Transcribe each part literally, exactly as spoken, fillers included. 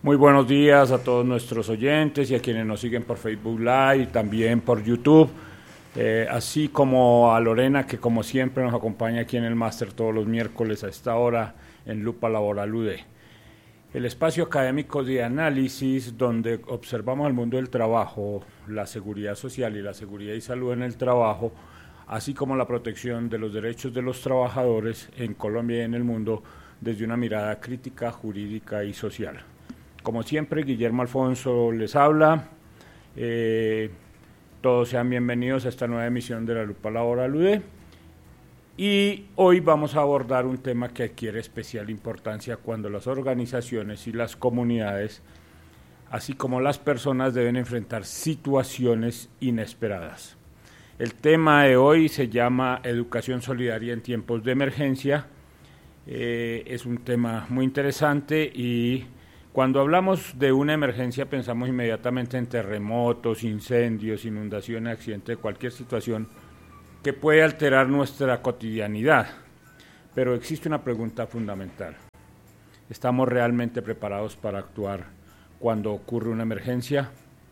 Muy buenos días a todos nuestros oyentes y a quienes nos siguen por Facebook Live y también por YouTube, eh, así como a Lorena, que como siempre nos acompaña aquí en el máster todos los miércoles a esta hora en Lupa Laboral U D. El espacio académico de análisis donde observamos el mundo del trabajo, la seguridad social y la seguridad y salud en el trabajo, así como la protección de los derechos de los trabajadores en Colombia y en el mundo desde una mirada crítica, jurídica y social. Como siempre, Guillermo Alfonso les habla. Eh, todos sean bienvenidos a esta nueva emisión de la Lupa Laboral U D. Y hoy vamos a abordar un tema que adquiere especial importancia cuando las organizaciones y las comunidades, así como las personas, deben enfrentar situaciones inesperadas. El tema de hoy se llama Educación Solidaria en tiempos de emergencia. Eh, es un tema muy interesante y cuando hablamos de una emergencia pensamos inmediatamente en terremotos, incendios, inundaciones, accidentes, cualquier situación que puede alterar nuestra cotidianidad. Pero existe una pregunta fundamental. ¿Estamos realmente preparados para actuar cuando ocurre una emergencia?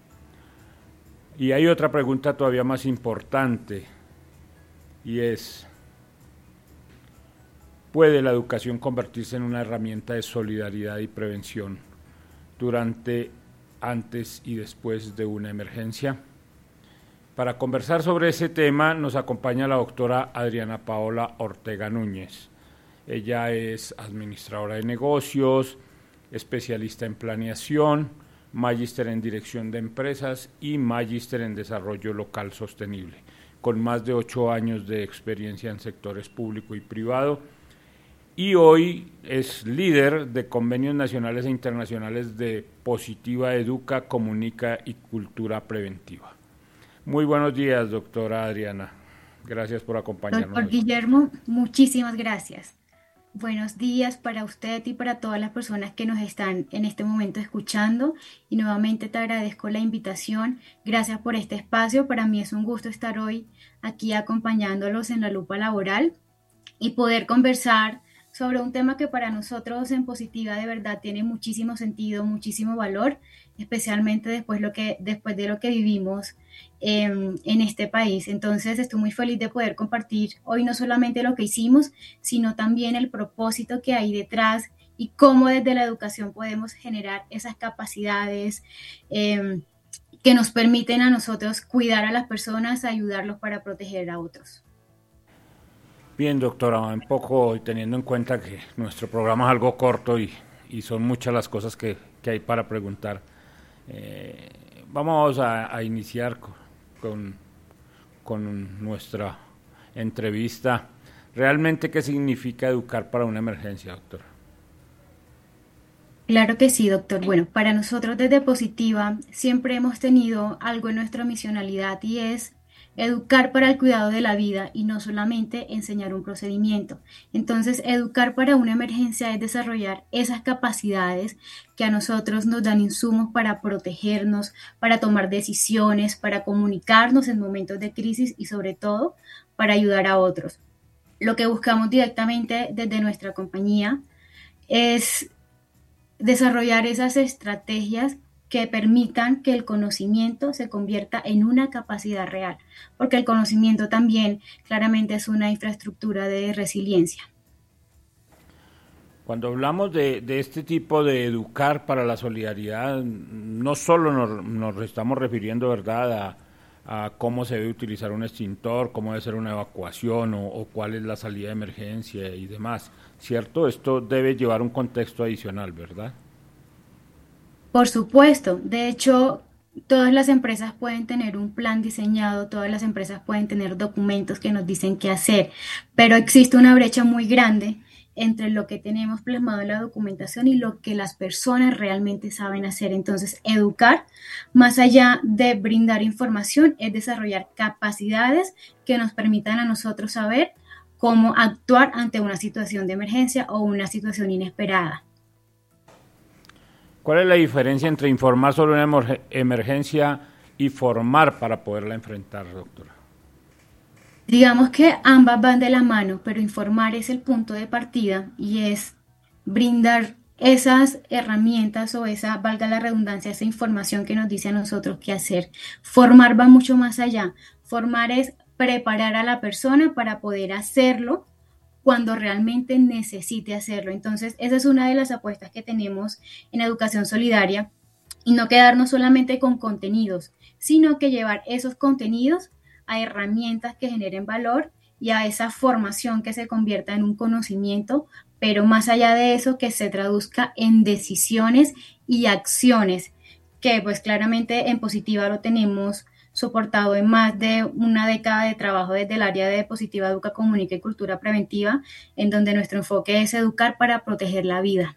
Y hay otra pregunta todavía más importante y es: ¿puede la educación convertirse en una herramienta de solidaridad y prevención durante, antes y después de una emergencia? Para conversar sobre ese tema nos acompaña la doctora Adriana Paola Ortega Núñez. Ella es administradora de negocios, especialista en planeación, magíster en dirección de empresas y magíster en desarrollo local sostenible, con más de ocho años de experiencia en sectores público y privado. Y hoy es líder de convenios nacionales e internacionales de Positiva Educa, Comunica y Cultura Preventiva. Muy buenos días, doctora Adriana. Gracias por acompañarnos. Doctor Guillermo, muchísimas gracias. Buenos días para usted y para todas las personas que nos están en este momento escuchando. Y nuevamente te agradezco la invitación. Gracias por este espacio. Para mí es un gusto estar hoy aquí acompañándolos en la Lupa Laboral y poder conversar sobre un tema que para nosotros en Positiva de verdad tiene muchísimo sentido, muchísimo valor, especialmente después, lo que, después de lo que vivimos eh, en este país. Entonces estoy muy feliz de poder compartir hoy no solamente lo que hicimos, sino también el propósito que hay detrás y cómo desde la educación podemos generar esas capacidades eh, que nos permiten a nosotros cuidar a las personas, ayudarlos para proteger a otros. Bien, doctora, un poco teniendo en cuenta que nuestro programa es algo corto y, y son muchas las cosas que, que hay para preguntar, eh, vamos a, a iniciar con, con nuestra entrevista. ¿Realmente qué significa educar para una emergencia, doctora? Claro que sí, doctor. Bueno, para nosotros desde Positiva siempre hemos tenido algo en nuestra misionalidad y es educar para el cuidado de la vida y no solamente enseñar un procedimiento. Entonces, educar para una emergencia es desarrollar esas capacidades que a nosotros nos dan insumos para protegernos, para tomar decisiones, para comunicarnos en momentos de crisis y sobre todo para ayudar a otros. Lo que buscamos directamente desde nuestra compañía es desarrollar esas estrategias que permitan que el conocimiento se convierta en una capacidad real, porque el conocimiento también claramente es una infraestructura de resiliencia. Cuando hablamos de, de este tipo de educar para la solidaridad, no solo nos, nos estamos refiriendo, ¿verdad?, a, a cómo se debe utilizar un extintor, cómo debe ser una evacuación o, o cuál es la salida de emergencia y demás, ¿cierto? Esto debe llevar un contexto adicional, ¿verdad? Por supuesto, de hecho, todas las empresas pueden tener un plan diseñado, todas las empresas pueden tener documentos que nos dicen qué hacer, pero existe una brecha muy grande entre lo que tenemos plasmado en la documentación y lo que las personas realmente saben hacer. Entonces, educar, más allá de brindar información, es desarrollar capacidades que nos permitan a nosotros saber cómo actuar ante una situación de emergencia o una situación inesperada. ¿Cuál es la diferencia entre informar sobre una emergencia y formar para poderla enfrentar, doctora? Digamos que ambas van de la mano, pero informar es el punto de partida y es brindar esas herramientas o esa, valga la redundancia, esa información que nos dice a nosotros qué hacer. Formar va mucho más allá. Formar es preparar a la persona para poder hacerlo cuando realmente necesite hacerlo. Entonces, esa es una de las apuestas que tenemos en Educación Solidaria, y no quedarnos solamente con contenidos, sino que llevar esos contenidos a herramientas que generen valor y a esa formación que se convierta en un conocimiento, pero más allá de eso, que se traduzca en decisiones y acciones, que pues claramente en Positiva lo tenemos soportado en más de una década de trabajo desde el área de Positiva Educa, Comunica y Cultura Preventiva, en donde nuestro enfoque es educar para proteger la vida.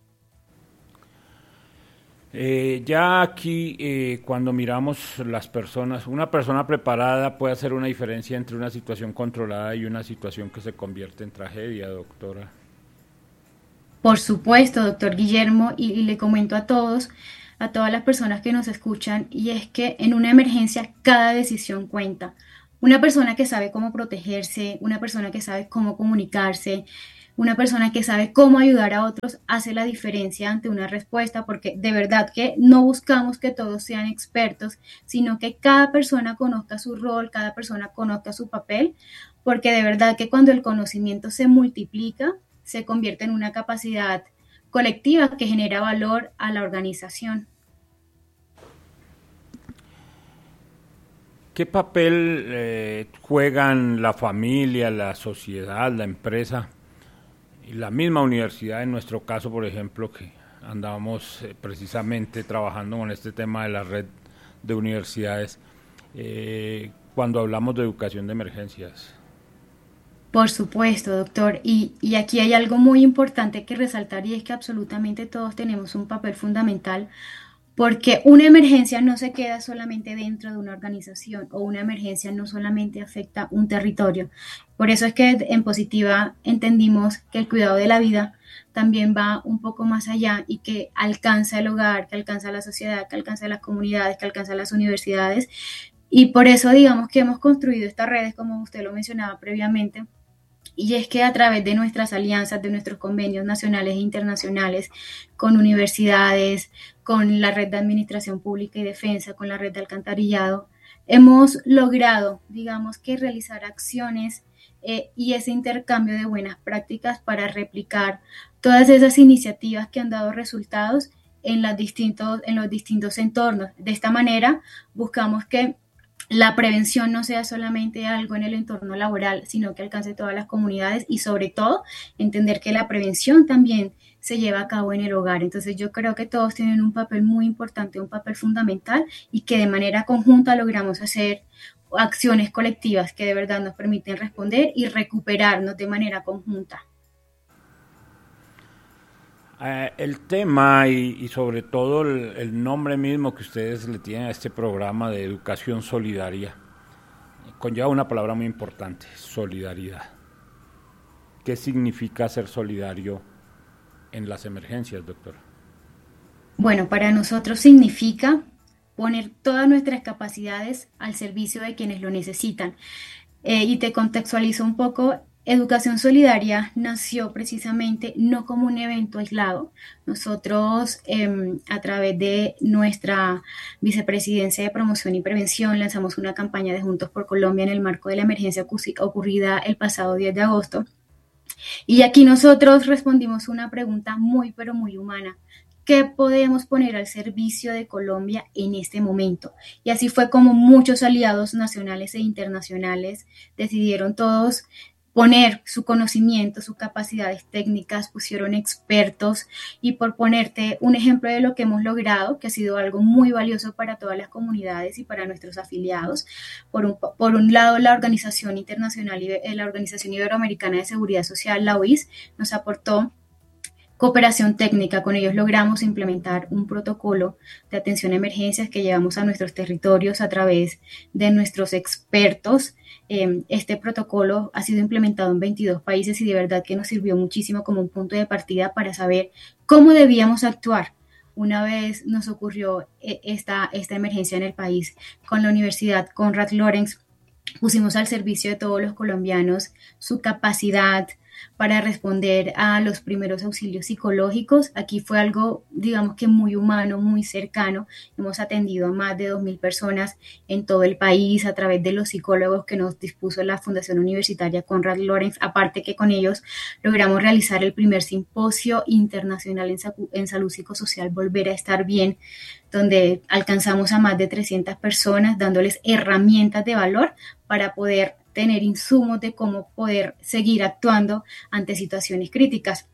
Eh, ya aquí, eh, cuando miramos las personas, una persona preparada puede hacer una diferencia entre una situación controlada y una situación que se convierte en tragedia, doctora. Por supuesto, doctor Guillermo, y, y le comento a todos, a todas las personas que nos escuchan, y es que en una emergencia cada decisión cuenta. Una persona que sabe cómo protegerse, una persona que sabe cómo comunicarse, una persona que sabe cómo ayudar a otros hace la diferencia ante una respuesta, porque de verdad que no buscamos que todos sean expertos, sino que cada persona conozca su rol, cada persona conozca su papel, porque de verdad que cuando el conocimiento se multiplica, se convierte en una capacidad colectiva que genera valor a la organización. ¿Qué papel eh, juegan la familia, la sociedad, la empresa y la misma universidad? En nuestro caso, por ejemplo, que andábamos eh, precisamente trabajando con este tema de la red de universidades, eh, cuando hablamos de educación de emergencias. Por supuesto, doctor. Y, y aquí hay algo muy importante que resaltar, y es que absolutamente todos tenemos un papel fundamental, porque una emergencia no se queda solamente dentro de una organización, o una emergencia no solamente afecta un territorio. Por eso es que en Positiva entendimos que el cuidado de la vida también va un poco más allá y que alcanza el hogar, que alcanza la sociedad, que alcanza las comunidades, que alcanza las universidades. Y por eso digamos que hemos construido estas redes, como usted lo mencionaba previamente, y es que a través de nuestras alianzas, de nuestros convenios nacionales e internacionales con universidades, con la red de administración pública y defensa, con la red de alcantarillado, hemos logrado, digamos que realizar acciones eh, y ese intercambio de buenas prácticas para replicar todas esas iniciativas que han dado resultados en, las distintos, en los distintos entornos. De esta manera buscamos que la prevención no sea solamente algo en el entorno laboral, sino que alcance todas las comunidades, y sobre todo entender que la prevención también se lleva a cabo en el hogar. Entonces yo creo que todos tienen un papel muy importante, un papel fundamental, y que de manera conjunta logramos hacer acciones colectivas que de verdad nos permiten responder y recuperarnos de manera conjunta. Eh, el tema y, y sobre todo el, el nombre mismo que ustedes le tienen a este programa de educación solidaria conlleva una palabra muy importante: solidaridad. ¿Qué significa ser solidario en las emergencias, doctor? Bueno, para nosotros significa poner todas nuestras capacidades al servicio de quienes lo necesitan. Eh, y te contextualizo un poco. Educación Solidaria nació precisamente no como un evento aislado. Nosotros, eh, a través de nuestra vicepresidencia de promoción y prevención, lanzamos una campaña de Juntos por Colombia en el marco de la emergencia ocurrida el pasado diez de agosto. Y aquí nosotros respondimos una pregunta muy, pero muy humana: ¿qué podemos poner al servicio de Colombia en este momento? Y así fue como muchos aliados nacionales e internacionales decidieron todos poner su conocimiento, sus capacidades técnicas, pusieron expertos. Y por ponerte un ejemplo de lo que hemos logrado, que ha sido algo muy valioso para todas las comunidades y para nuestros afiliados, por un, por un lado la Organización Internacional, la Organización Iberoamericana de Seguridad Social, la O I S, nos aportó cooperación técnica. Con ellos logramos implementar un protocolo de atención a emergencias que llevamos a nuestros territorios a través de nuestros expertos. Este protocolo ha sido implementado en veintidós países y de verdad que nos sirvió muchísimo como un punto de partida para saber cómo debíamos actuar una vez nos ocurrió esta, esta emergencia en el país. Con la Universidad Konrad Lorenz pusimos al servicio de todos los colombianos su capacidad, para responder a los primeros auxilios psicológicos. Aquí fue algo, digamos que muy humano, muy cercano. Hemos atendido a más de dos mil personas en todo el país a través de los psicólogos que nos dispuso la Fundación Universitaria Konrad Lorenz. Aparte que con ellos logramos realizar el primer simposio internacional en, en salud psicosocial, Volver a estar bien, donde alcanzamos a más de trescientas personas dándoles herramientas de valor para poder tener insumos de cómo poder seguir actuando ante situaciones críticas.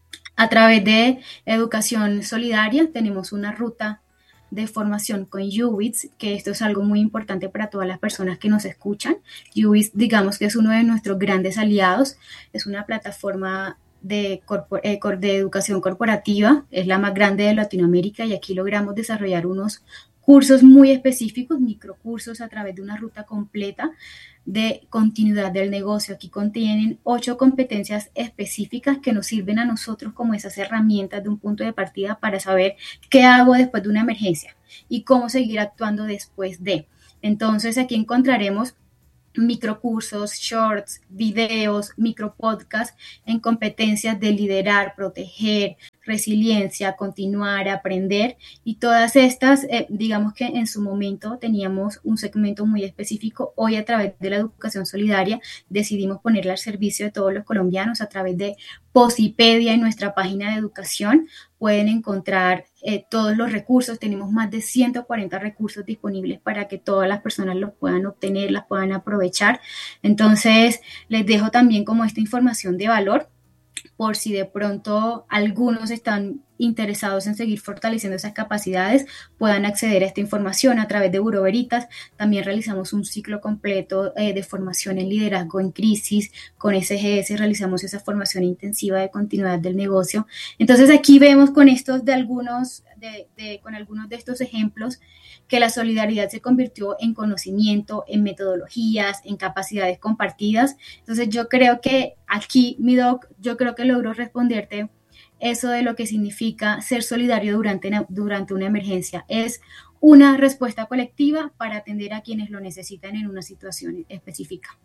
A través de Educación Solidaria tenemos una ruta de formación con U B I T S, que esto es algo muy importante para todas las personas que nos escuchan. U B I T S, digamos que es uno de nuestros grandes aliados, es una plataforma de, corpor- eh, de educación corporativa, es la más grande de Latinoamérica y aquí logramos desarrollar unos cursos muy específicos, microcursos a través de una ruta completa de continuidad del negocio. Aquí contienen ocho competencias específicas que nos sirven a nosotros como esas herramientas de un punto de partida para saber qué hago después de una emergencia y cómo seguir actuando después de. Entonces aquí encontraremos microcursos, shorts, videos, micropodcasts en competencias de liderar, proteger, resiliencia, continuar, aprender, y todas estas, eh, digamos que en su momento teníamos un segmento muy específico. Hoy, a través de la educación solidaria, decidimos ponerla al servicio de todos los colombianos a través de Posipedia. En nuestra página de educación pueden encontrar eh, todos los recursos. Tenemos más de ciento cuarenta recursos disponibles para que todas las personas los puedan obtener, las puedan aprovechar. Entonces, les dejo también como esta información de valor, por si de pronto algunos están interesados en seguir fortaleciendo esas capacidades, puedan acceder a esta información a través de Buró Veritas. También realizamos un ciclo completo eh, de formación en liderazgo en crisis. Con S G S realizamos esa formación intensiva de continuidad del negocio. Entonces aquí vemos con estos de algunos, de, de, con algunos de estos ejemplos que la solidaridad se convirtió en conocimiento, en metodologías, en capacidades compartidas. Entonces yo creo que aquí, mi doc, yo creo que logró responderte eso de lo que significa ser solidario durante, durante una emergencia. Es una respuesta colectiva para atender a quienes lo necesitan en una situación específica.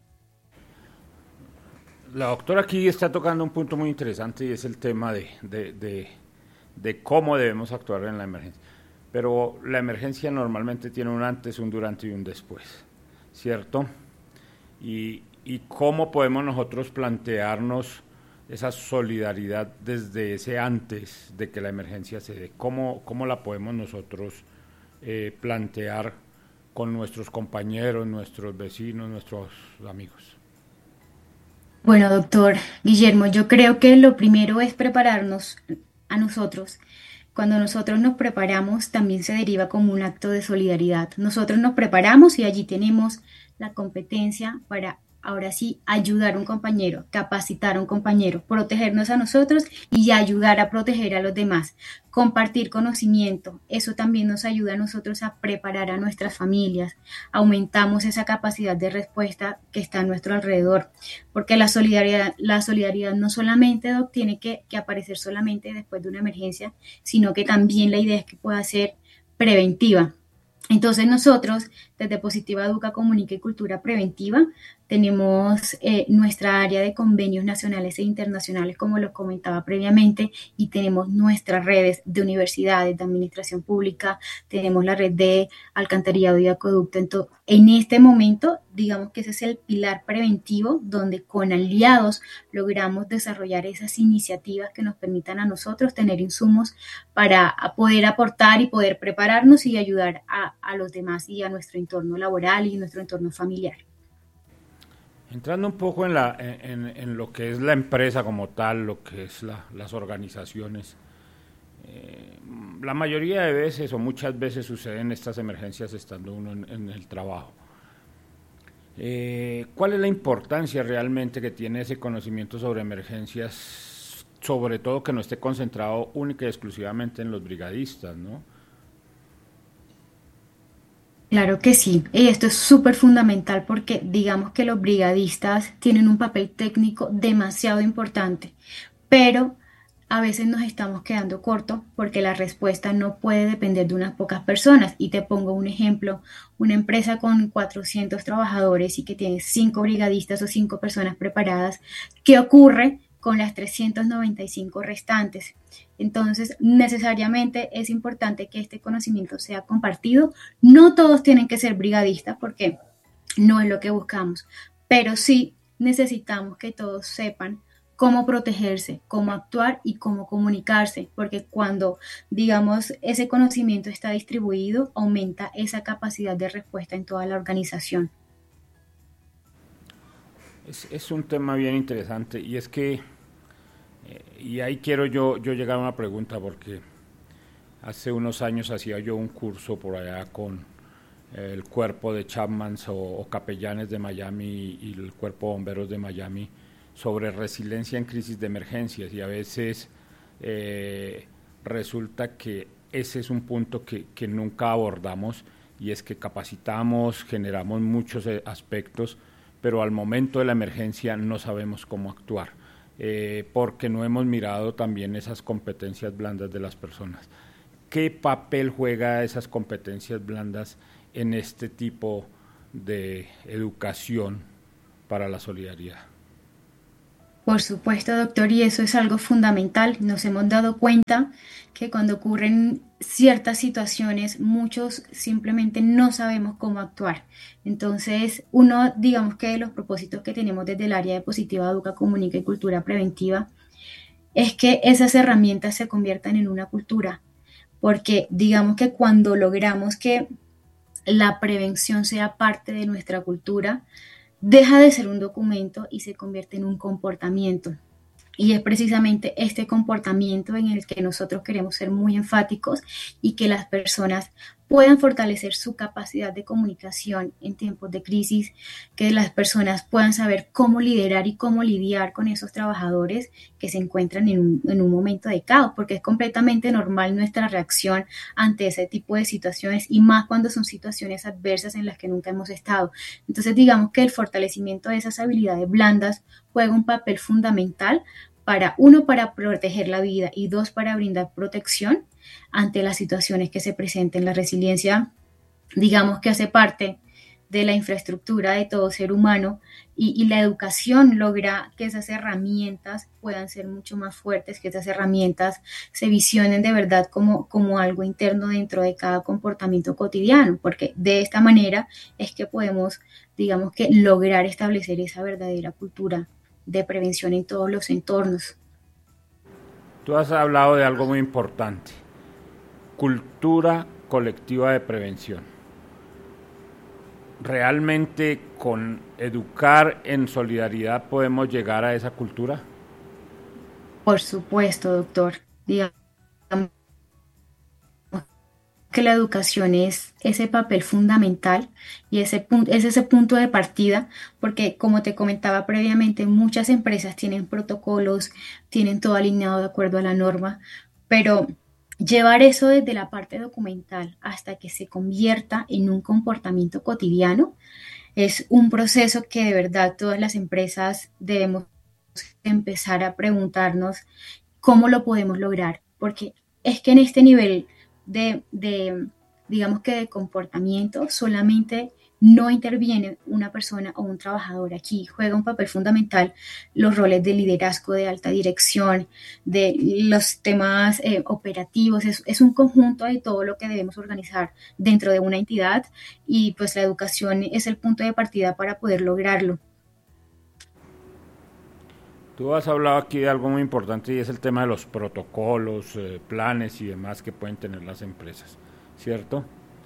La doctora aquí está tocando un punto muy interesante y es el tema de, de, de, de cómo debemos actuar en la emergencia. Pero la emergencia normalmente tiene un antes, un durante y un después, ¿cierto? Y, y cómo podemos nosotros plantearnos esa solidaridad desde ese antes de que la emergencia se dé. ¿Cómo, cómo la podemos nosotros eh, plantear con nuestros compañeros, nuestros vecinos, nuestros amigos? Bueno, doctor Guillermo, yo creo que lo primero es prepararnos a nosotros. Cuando nosotros nos preparamos, también se deriva como un acto de solidaridad. Nosotros nos preparamos y allí tenemos la competencia para, ahora sí, ayudar a un compañero, capacitar a un compañero, protegernos a nosotros y ayudar a proteger a los demás. Compartir conocimiento, eso también nos ayuda a nosotros a preparar a nuestras familias. Aumentamos esa capacidad de respuesta que está a nuestro alrededor, porque la solidaridad, la solidaridad no solamente, Doc, tiene que, que aparecer solamente después de una emergencia, sino que también la idea es que pueda ser preventiva. Entonces nosotros, desde Positiva Educa, Comunica y Cultura Preventiva, tenemos eh, nuestra área de convenios nacionales e internacionales, como lo comentaba previamente, y tenemos nuestras redes de universidades, de administración pública, tenemos la red de alcantarillado y acueducto. Entonces, en este momento, digamos que ese es el pilar preventivo, donde con aliados logramos desarrollar esas iniciativas que nos permitan a nosotros tener insumos para poder aportar y poder prepararnos y ayudar a, a los demás y a nuestro entorno laboral y nuestro entorno familiar. Entrando un poco en, la, en, en lo que es la empresa como tal, lo que es la, las organizaciones, eh, la mayoría de veces o muchas veces suceden estas emergencias estando uno en, en el trabajo. Eh, ¿Cuál es la importancia realmente que tiene ese conocimiento sobre emergencias, sobre todo que no esté concentrado única y exclusivamente en los brigadistas, ¿no? Claro que sí, y esto es súper fundamental porque digamos que los brigadistas tienen un papel técnico demasiado importante, pero a veces nos estamos quedando cortos porque la respuesta no puede depender de unas pocas personas. Y te pongo un ejemplo, una empresa con cuatrocientos trabajadores y que tiene cinco brigadistas o cinco personas preparadas. ¿Qué ocurre con las trescientas noventa y cinco restantes. Entonces, necesariamente es importante que este conocimiento sea compartido. No todos tienen que ser brigadistas porque no es lo que buscamos, pero sí necesitamos que todos sepan cómo protegerse, cómo actuar y cómo comunicarse, porque cuando, digamos, ese conocimiento está distribuido, aumenta esa capacidad de respuesta en toda la organización. Es, es un tema bien interesante y es que, eh, y ahí quiero yo, yo llegar a una pregunta porque hace unos años hacía yo un curso por allá con eh, el cuerpo de Chapmans o, o capellanes de Miami y el cuerpo de bomberos de Miami sobre resiliencia en crisis de emergencias y a veces eh, resulta que ese es un punto que, que nunca abordamos y es que capacitamos, generamos muchos aspectos, pero al momento de la emergencia no sabemos cómo actuar, eh, porque no hemos mirado también esas competencias blandas de las personas. ¿Qué papel juega esas competencias blandas en este tipo de educación para la solidaridad? Por supuesto, doctor, y eso es algo fundamental. Nos hemos dado cuenta que cuando ocurren ciertas situaciones, muchos simplemente no sabemos cómo actuar. Entonces, uno, digamos que de los propósitos que tenemos desde el área de Positiva Educa, Comunica y Cultura Preventiva es que esas herramientas se conviertan en una cultura, porque digamos que cuando logramos que la prevención sea parte de nuestra cultura, deja de ser un documento y se convierte en un comportamiento. Y es precisamente este comportamiento en el que nosotros queremos ser muy enfáticos y que las personas puedan fortalecer su capacidad de comunicación en tiempos de crisis, que las personas puedan saber cómo liderar y cómo lidiar con esos trabajadores que se encuentran en un, en un momento de caos, porque es completamente normal nuestra reacción ante ese tipo de situaciones y más cuando son situaciones adversas en las que nunca hemos estado. Entonces, digamos que el fortalecimiento de esas habilidades blandas juega un papel fundamental para, uno, para proteger la vida y dos, para brindar protección ante las situaciones que se presenten. La resiliencia, digamos que hace parte de la infraestructura de todo ser humano y, y la educación logra que esas herramientas puedan ser mucho más fuertes, que esas herramientas se visionen de verdad como, como algo interno dentro de cada comportamiento cotidiano, porque de esta manera es que podemos, digamos que, lograr establecer esa verdadera cultura de prevención en todos los entornos. Tú has hablado de algo muy importante, cultura colectiva de prevención. ¿Realmente con educar en solidaridad podemos llegar a esa cultura? Por supuesto, doctor. Digamos que la educación es ese papel fundamental y ese punto, es ese punto de partida, porque como te comentaba previamente, muchas empresas tienen protocolos, tienen todo alineado de acuerdo a la norma, pero llevar eso desde la parte documental hasta que se convierta en un comportamiento cotidiano es un proceso que de verdad todas las empresas debemos empezar a preguntarnos cómo lo podemos lograr, porque es que en este nivel de, de, digamos que de comportamiento, solamente no interviene una persona o un trabajador. Aquí juega un papel fundamental los roles de liderazgo, de alta dirección, de los temas eh, operativos. Es, es un conjunto de todo lo que debemos organizar dentro de una entidad y pues la educación es el punto de partida para poder lograrlo. Tú has hablado aquí de algo muy importante y es el tema de los protocolos, eh, planes y demás que pueden tener las empresas, ¿cierto?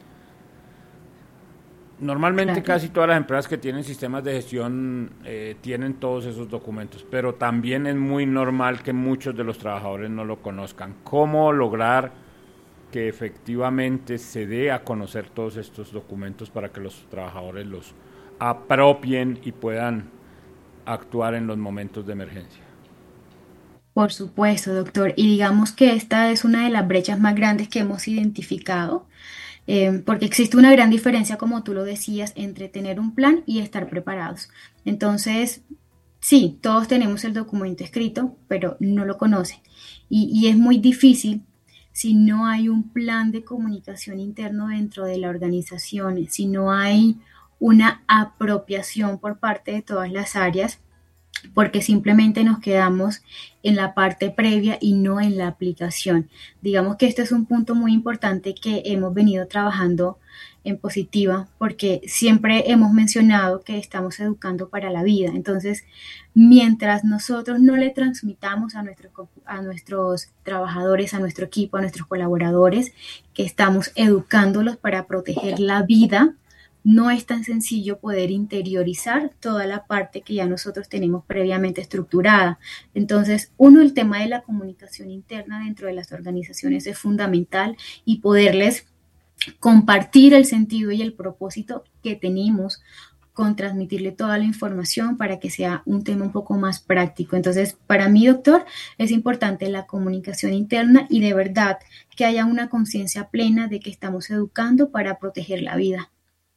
Normalmente Claro. casi todas las empresas que tienen sistemas de gestión eh, tienen todos esos documentos, pero también es muy normal que muchos de los trabajadores no lo conozcan. ¿Cómo lograr que efectivamente se dé a conocer todos estos documentos para que los trabajadores los apropien y puedan actuar en los momentos de emergencia? Por supuesto, doctor. Y digamos que esta es una de las brechas más grandes que hemos identificado, eh, porque existe una gran diferencia, como tú lo decías, entre tener un plan y estar preparados. Entonces, sí, todos tenemos el documento escrito, pero no lo conocen. Y, y es muy difícil si no hay un plan de comunicación interno dentro de la organización, si no hay una apropiación por parte de todas las áreas porque simplemente nos quedamos en la parte previa y no en la aplicación. Digamos que este es un punto muy importante que hemos venido trabajando en Positiva, porque siempre hemos mencionado que estamos educando para la vida. Entonces, mientras nosotros no le transmitamos a nuestros, a nuestros trabajadores, a nuestro equipo, a nuestros colaboradores, que estamos educándolos para proteger la vida, no es tan sencillo poder interiorizar toda la parte que ya nosotros tenemos previamente estructurada. Entonces, uno, el tema de la comunicación interna dentro de las organizaciones es fundamental, y poderles compartir el sentido y el propósito que tenemos con transmitirle toda la información para que sea un tema un poco más práctico. Entonces, para mí, doctor, es importante la comunicación interna y de verdad que haya una conciencia plena de que estamos educando para proteger la vida.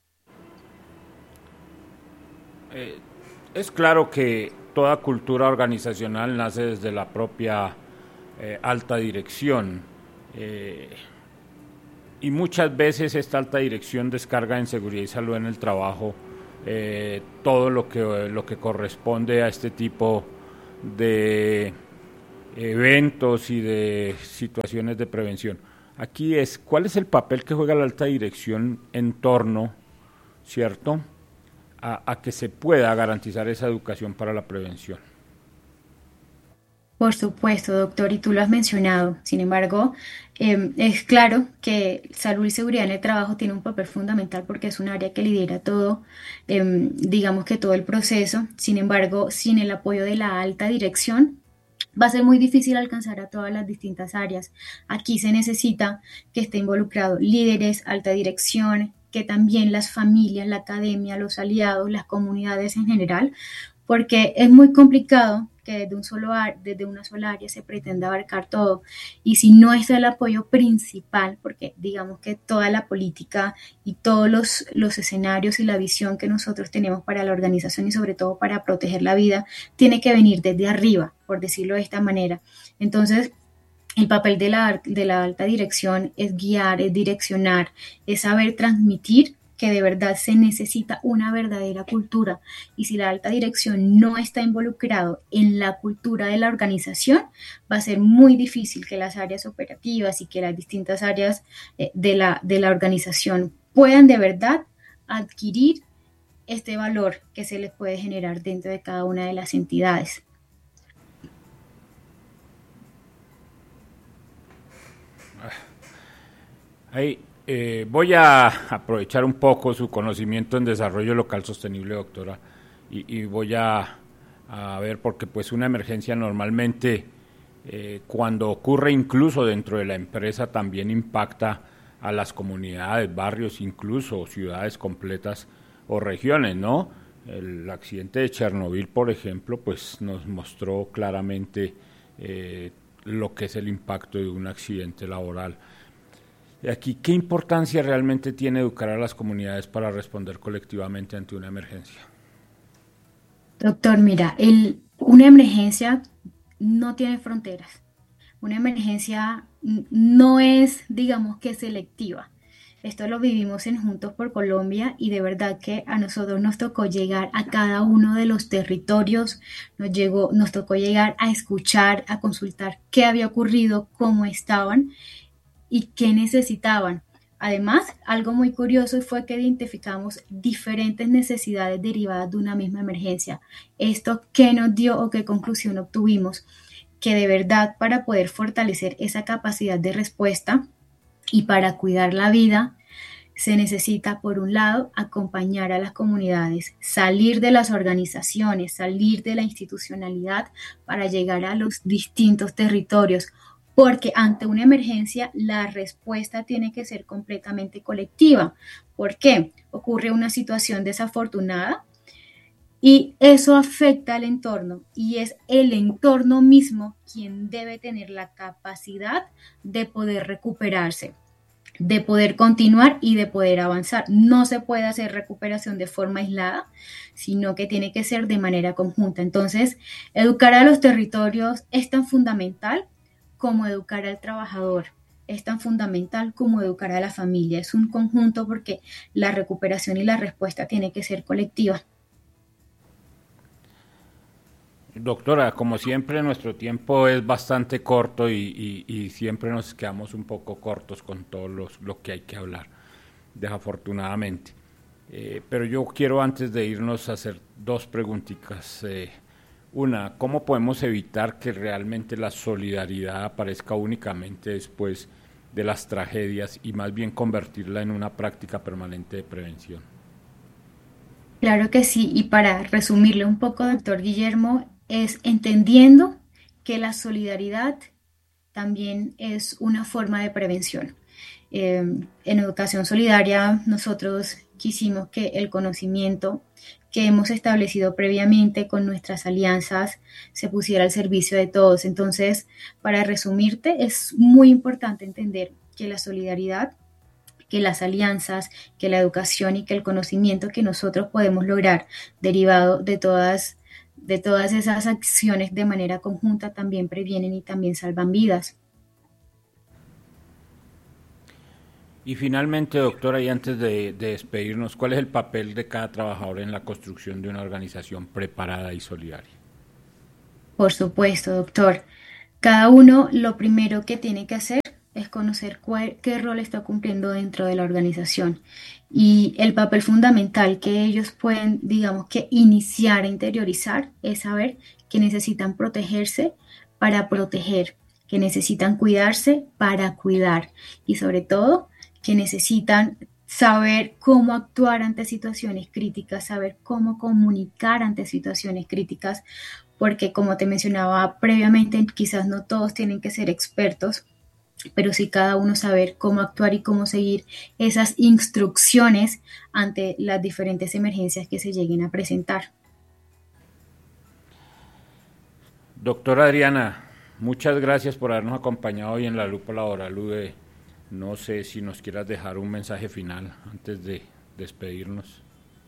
Eh, es claro que toda cultura organizacional nace desde la propia eh, alta dirección. Eh, y muchas veces esta alta dirección descarga en seguridad y salud en el trabajo eh, todo lo que, lo que corresponde a este tipo de eventos y de situaciones de prevención. Aquí es, ¿cuál es el papel que juega la alta dirección en torno, cierto, a, a que se pueda garantizar esa educación para la prevención? Por supuesto, doctor, y tú lo has mencionado. Sin embargo, eh, es claro que salud y seguridad en el trabajo tiene un papel fundamental porque es un área que lidera todo, eh, digamos que todo el proceso. Sin embargo, sin el apoyo de la alta dirección, va a ser muy difícil alcanzar a todas las distintas áreas. Aquí se necesita que esté involucrado líderes, alta dirección, que también las familias, la academia, los aliados, las comunidades en general, porque es muy complicado que desde, un solo ar- desde una sola área se pretenda abarcar todo. Y si no es el apoyo principal, porque digamos que toda la política y todos los, los escenarios y la visión que nosotros tenemos para la organización y sobre todo para proteger la vida, tiene que venir desde arriba, por decirlo de esta manera. Entonces, el papel de la, de la alta dirección es guiar, es direccionar, es saber transmitir que de verdad se necesita una verdadera cultura, y si la alta dirección no está involucrado en la cultura de la organización, va a ser muy difícil que las áreas operativas y que las distintas áreas eh, de la, de la organización puedan de verdad adquirir este valor que se les puede generar dentro de cada una de las entidades. Ahí, eh, voy a aprovechar un poco su conocimiento en desarrollo local sostenible, doctora, y, y voy a, a ver, porque pues una emergencia normalmente eh, cuando ocurre incluso dentro de la empresa también impacta a las comunidades, barrios, incluso ciudades completas o regiones, ¿no? El accidente de Chernobyl, por ejemplo, pues nos mostró claramente eh, lo que es el impacto de un accidente laboral. Aquí, ¿qué importancia realmente tiene educar a las comunidades para responder colectivamente ante una emergencia? Doctor, mira, el, una emergencia no tiene fronteras. Una emergencia n- no es, digamos que selectiva. Esto lo vivimos en Juntos por Colombia, y de verdad que a nosotros nos tocó llegar a cada uno de los territorios, nos llegó, nos tocó llegar a escuchar, a consultar qué había ocurrido, cómo estaban y qué necesitaban. Además, algo muy curioso fue que identificamos diferentes necesidades derivadas de una misma emergencia. ¿Esto qué nos dio o qué conclusión obtuvimos? Que de verdad, para poder fortalecer esa capacidad de respuesta y para cuidar la vida, se necesita, por un lado, acompañar a las comunidades, salir de las organizaciones, salir de la institucionalidad para llegar a los distintos territorios, porque ante una emergencia la respuesta tiene que ser completamente colectiva. ¿Por qué? Ocurre una situación desafortunada y eso afecta al entorno, y es el entorno mismo quien debe tener la capacidad de poder recuperarse, de poder continuar y de poder avanzar. No se puede hacer recuperación de forma aislada, sino que tiene que ser de manera conjunta. Entonces, educar a los territorios es tan fundamental como educar al trabajador. Es tan fundamental como educar a la familia. Es un conjunto porque la recuperación y la respuesta tiene que ser colectiva. Doctora, como siempre nuestro tiempo es bastante corto y, y, y siempre nos quedamos un poco cortos con todo los, lo que hay que hablar, desafortunadamente. Eh, pero yo quiero antes de irnos hacer dos preguntitas. Eh, una, ¿cómo podemos evitar que realmente la solidaridad aparezca únicamente después de las tragedias y más bien convertirla en una práctica permanente de prevención? Claro que sí, y para resumirle un poco, doctor Guillermo, es entendiendo que la solidaridad también es una forma de prevención. Eh, en Educación Solidaria nosotros quisimos que el conocimiento que hemos establecido previamente con nuestras alianzas se pusiera al servicio de todos. Entonces, para resumirte, es muy importante entender que la solidaridad, que las alianzas, que la educación y que el conocimiento que nosotros podemos lograr derivado de todas, de todas esas acciones de manera conjunta también previenen y también salvan vidas. Y finalmente, doctora, y antes de, de despedirnos, ¿cuál es el papel de cada trabajador en la construcción de una organización preparada y solidaria? Por supuesto, doctor. Cada uno lo primero que tiene que hacer es conocer cuál, qué rol está cumpliendo dentro de la organización y el papel fundamental que ellos pueden, digamos que iniciar a interiorizar es saber que necesitan protegerse para proteger, que necesitan cuidarse para cuidar y sobre todo que necesitan saber cómo actuar ante situaciones críticas, saber cómo comunicar ante situaciones críticas, porque como te mencionaba previamente, quizás no todos tienen que ser expertos, pero sí cada uno saber cómo actuar y cómo seguir esas instrucciones ante las diferentes emergencias que se lleguen a presentar. Doctora Adriana, muchas gracias por habernos acompañado hoy en la Lupa Laboral U D E. No sé si nos quieras dejar un mensaje final antes de despedirnos.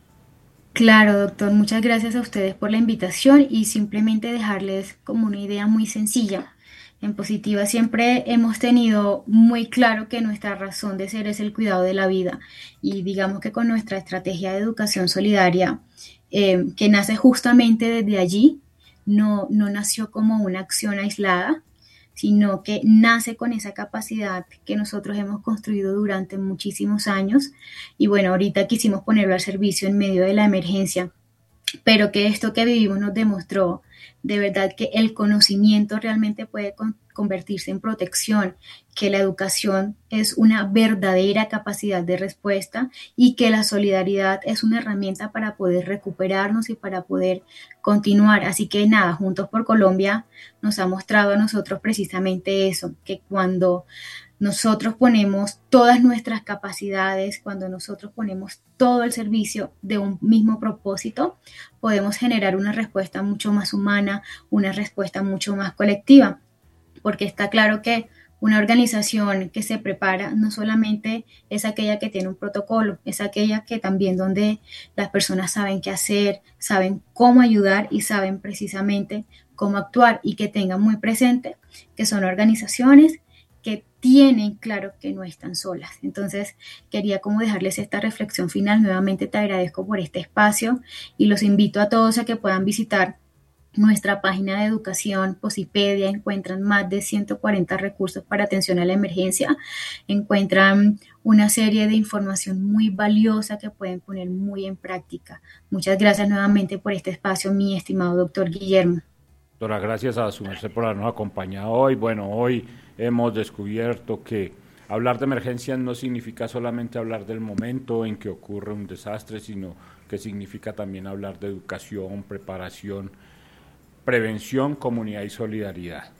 Claro, doctor, muchas gracias a ustedes por la invitación y simplemente dejarles como una idea muy sencilla. En Positiva siempre hemos tenido muy claro que nuestra razón de ser es el cuidado de la vida y digamos que con nuestra estrategia de educación solidaria, eh, que nace justamente desde allí, no, no nació como una acción aislada, sino que nace con esa capacidad que nosotros hemos construido durante muchísimos años y bueno, ahorita quisimos ponerlo al servicio en medio de la emergencia, pero que esto que vivimos nos demostró de verdad que el conocimiento realmente puede con, convertirse en protección, que la educación es una verdadera capacidad de respuesta y que la solidaridad es una herramienta para poder recuperarnos y para poder continuar. Así que nada, Juntos por Colombia nos ha mostrado a nosotros precisamente eso, que cuando nosotros ponemos todas nuestras capacidades, cuando nosotros ponemos todo el servicio de un mismo propósito, podemos generar una respuesta mucho más humana, una respuesta mucho más colectiva, porque está claro que una organización que se prepara no solamente es aquella que tiene un protocolo, es aquella que también donde las personas saben qué hacer, saben cómo ayudar y saben precisamente cómo actuar y que tengan muy presente que son organizaciones que tienen claro que no están solas. Entonces, quería como dejarles esta reflexión final. Nuevamente te agradezco por este espacio y los invito a todos a que puedan visitar nuestra página de educación, Posipedia. Encuentran más de ciento cuarenta recursos para atención a la emergencia. Encuentran una serie de información muy valiosa que pueden poner muy en práctica. Muchas gracias nuevamente por este espacio, mi estimado doctor Guillermo. Doctora, gracias a su merced por habernos acompañado hoy. Bueno, hoy hemos descubierto que hablar de emergencias no significa solamente hablar del momento en que ocurre un desastre, sino que significa también hablar de educación, preparación, prevención, comunidad y solidaridad.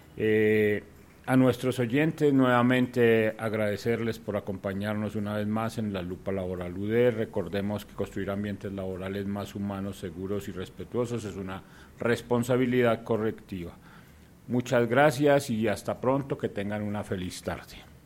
Eh, a nuestros oyentes nuevamente agradecerles por acompañarnos una vez más en la Lupa Laboral U D E. Recordemos que construir ambientes laborales más humanos, seguros y respetuosos es una responsabilidad colectiva. Muchas gracias y hasta pronto, que tengan una feliz tarde.